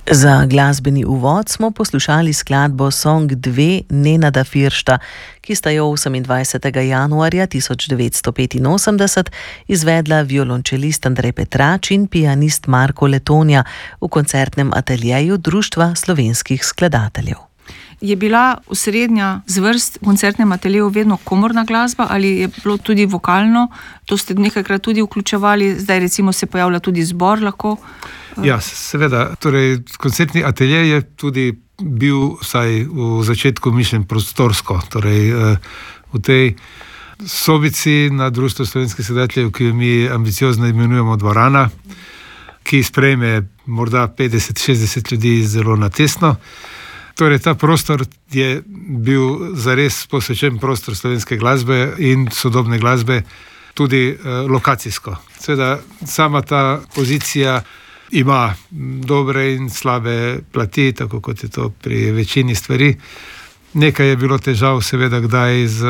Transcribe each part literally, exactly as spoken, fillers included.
Za glasbeni uvod smo poslušali skladbo Song dve Nenada Firšta, ki sta jo osemindvajsetega januarja tisoč devetsto petinosemdeset izvedla violončelist Andrej Petrač in pianist Marko Letonja v koncertnem ateljeju Društva slovenskih skladateljev. Je bila osrednja zvrst v koncertnem ateljeju vedno komorna glasba ali je bilo tudi vokalno? To ste nekajkrat tudi vključevali, zdaj recimo se pojavlja tudi zbor lahko? Ja, seveda. Torej, koncertni atelje je tudi bil vsaj v začetku mišljen prostorsko. Torej, v tej sobici na Društvu slovenskih skladateljev, ki jo mi ambiciozno imenujemo dvorana, ki sprejme morda petdeset šestdeset ljudi zelo natesno. Torej, ta prostor je bil zares posvečen prostor slovenske glasbe in sodobne glasbe, tudi eh, lokacijsko. Seveda, sama ta pozicija ima dobre in slabe plati, tako kot je to pri večini stvari. Nekaj je bilo težav, seveda, kdaj z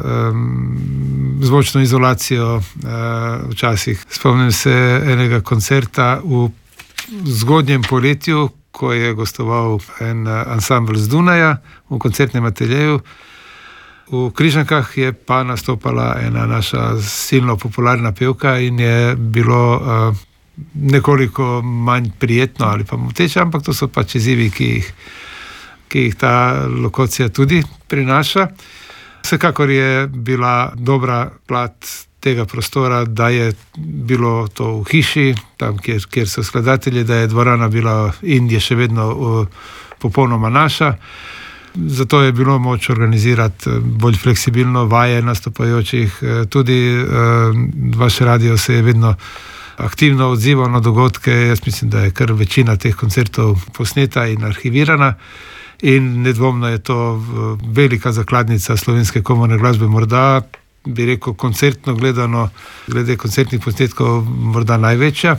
um, zvočno izolacijo. Uh, včasih spomnim se enega koncerta v zgodnjem poletju, ko je gostoval en ansambl z Dunaja v koncertnem ateljeju. V Križankah je pa nastopala ena naša silno popularna pevka in je bilo uh, nekoliko manj prijetno ali pa moteče, ampak to so pač izzivi, ki jih, ki jih ta lokacija tudi prinaša. Vsekakor je bila dobra plat tega prostora, da je bilo to v hiši, tam, kjer, kjer so skladatelji, da je dvorana bila in je še vedno uh, popolnoma naša. Zato je bilo moč organizirati bolj fleksibilno vaje nastopajočih. Tudi uh, vaš radio se je vedno aktivno odzival na dogodke. Jaz mislim, da je kar večina teh koncertov posneta in arhivirana. In nedvomno je to velika zakladnica slovenske komorne glasbe, morda bi rekel koncertno gledano, glede koncertnih posnetkov morda največja.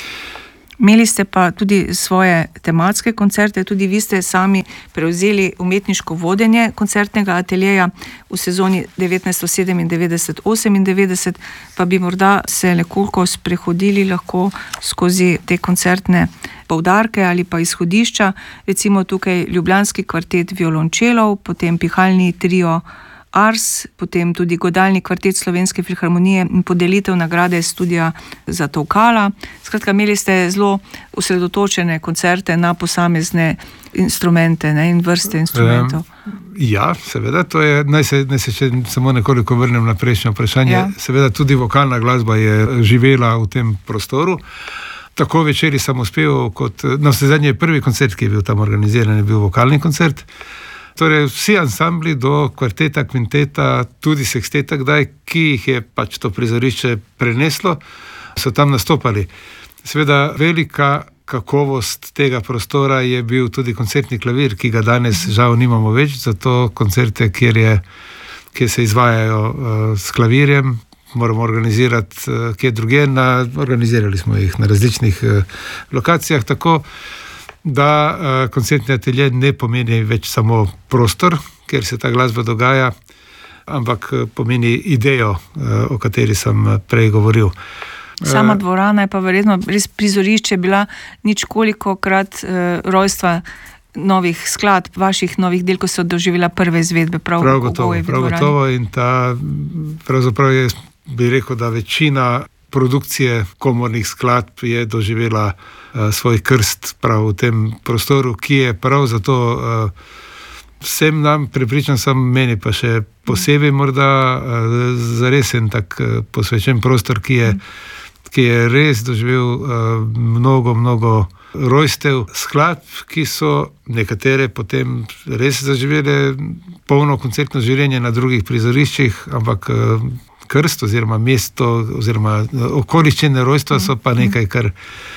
Imeli ste pa tudi svoje tematske koncerte, tudi vi ste sami prevzeli umetniško vodenje koncertnega ateljeja v sezoni devetnajststo sedemindevetdeset osemindevetdeset, pa bi morda se nekoliko sprehodili lahko skozi te koncertne poudarke ali pa izhodišča, recimo tukaj ljubljanski kvartet violončelov, potem pihalni trio Ars, potem tudi godalni kvartet Slovenske filharmonije in podelitev nagrade Studia za Tolkala. Skratka, imeli ste zelo osredotočene koncerte na posamezne instrumente, ne, in vrste instrumentov. Ja, seveda, to je, naj se, naj se še samo nekoliko vrnem na prejšnje vprašanje. Ja. Seveda tudi vokalna glasba je živela v tem prostoru. Tako večeri samospevov, kot na vse zadnje prvi koncert, ki je bil tam organiziran, je bil vokalni koncert. Torej, vsi ansambli do kvarteta, kvinteta, tudi seksteta, kdaj, ki jih je pač to prizorišče preneslo, so tam nastopali. Seveda, velika kakovost tega prostora je bil tudi koncertni klavir, ki ga danes žal nimamo več, zato koncerte, kjer, je, kjer se izvajajo uh, s klavirjem, moramo organizirati uh, kje drugje. Na, organizirali smo jih na različnih uh, lokacijah, tako da uh, koncertni atelje ne pomeni več samo prostor, kjer se ta glasba dogaja, ampak uh, pomeni idejo, uh, o kateri sem prej govoril. Sama dvorana je pa verjetno res prizorišče bila ničkolikokrat uh, rojstva novih skladb, vaših novih del, ko so doživela prve izvedbe. Prav, prav gotovo, prav gotovo in ta pravzaprav je, bi rekel, da večina produkcije komornih skladb je doživela uh, svoj krst prav v tem prostoru, ki je prav zato uh, vsem nam, prepričan sem, meni pa še posebej morda uh, zares en tak uh, posvečen prostor, ki je, ki je res doživel uh, mnogo, mnogo rojstev skladb, ki so nekatere potem res zaživele polno koncertno življenje na drugih prizoriščih, ampak uh, krst oziroma mesto oziroma okoliščine rojstva so pa nekaj, kar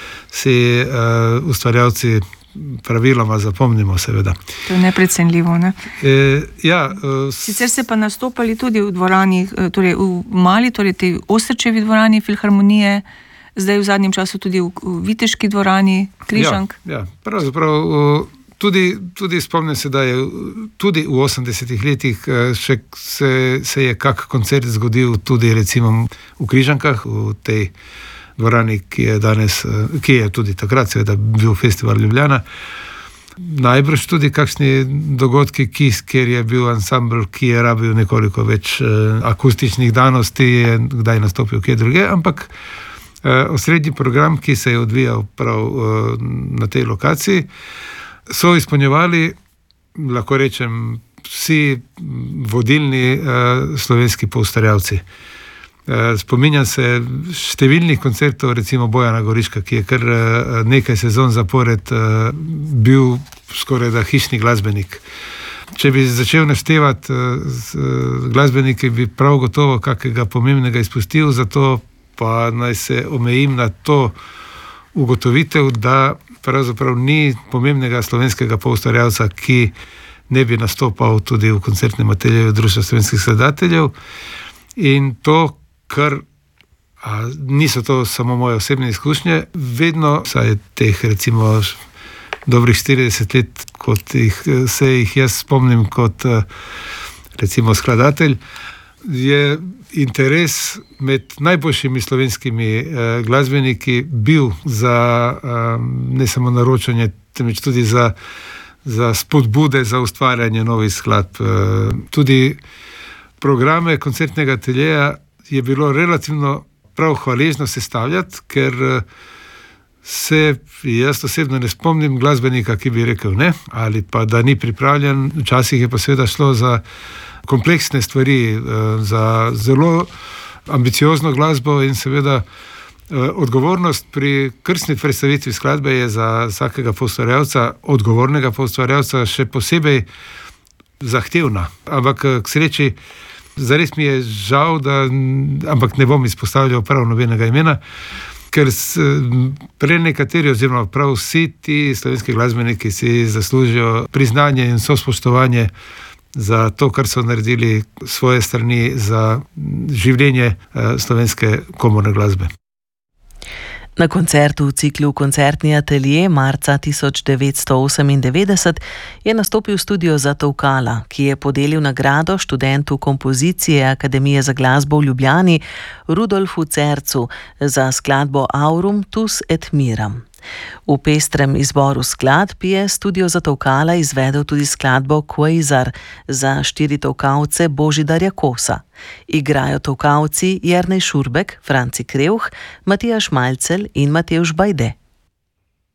si uh, ustvarjalci praviloma zapomnimo, seveda. To je neprecenljivo, ne? E, ja, uh, Sicer ste pa nastopali tudi v dvorani, torej v mali, torej tej Ostrčevi dvorani filharmonije, zdaj v zadnjem času tudi v, v Viteški dvorani Križank. Ja, ja, pravzaprav uh, Tudi, tudi spomnim se, da je tudi v osemdesetih letih še se, se je kak koncert zgodil tudi recimo v Križankah, v tej dvorani, ki je danes, ki je tudi takrat seveda bil Festival Ljubljana. Najbrž tudi kakšni dogodki, kjer je bil ansambl, ki je rabil nekoliko več akustičnih danosti, je kdaj nastopil kje druge, ampak osrednji program, ki se je odvijal prav na tej lokaciji, so izpolnjevali, lahko rečem, vsi vodilni slovenski poustvarjalci. Spominjam se številnih koncertov, recimo Bojana Goriška, ki je kar nekaj sezon zapored bil skoraj da hišni glasbenik. Če bi začel naštevati glasbenike, bi prav gotovo kakega pomembnega izpustil, zato pa naj se omejim na to ugotovitev, da pravzaprav ni pomembnega slovenskega poustvarjalca, ki ne bi nastopal tudi v koncertnem ateljeju Društva slovenskih skladateljev. In to, kar a, niso to samo moje osebne izkušnje, vedno, saj teh recimo dobrih štirideset let, kot jih, se jih jaz spomnim kot recimo skladatelj, je interes med najboljšimi slovenskimi eh, glasbeniki bil za eh, ne samo naročanje, temveč tudi za, za spodbude, za ustvarjanje novih skladb. Eh, tudi programe koncertnega ateljeja je bilo relativno prav hvaležno sestavljati, ker se jaz osebno ne spomnim glasbenika, ki bi rekel ne, ali pa da ni pripravljen. Včasih je pa seveda šlo za kompleksne stvari, za zelo ambiciozno glasbo in seveda odgovornost pri krstni predstavitvi skladbe je za vsakega poustvarjalca, odgovornega poustvarjalca, še posebej zahtevna. Ampak k sreči, zares mi je žal, da, ampak ne bom izpostavljal prav nobenega imena, ker pre nekateri oziroma prav vsi ti slovenski glasbeniki si zaslužijo priznanje in sospoštovanje za to, kar so naredili svoje strani za življenje slovenske komorne glasbe. Na koncertu v ciklu Koncertni atelje marca tisoč devetsto osemindevetdeset je nastopil studio za Tolkala, ki je podelil nagrado študentu kompozicije Akademije za glasbo v Ljubljani Rudolfu Cercu za skladbo Aurum tus et miram. V pestrem izboru skladb je studio za Tolkala izvedel tudi skladbo Quasar za štiri tolkalce Božidarja Kosa. Igrajo tolkalci Jernej Šurbek, Franci Krevh, Matija Šmalcelj in Matevž Bajde.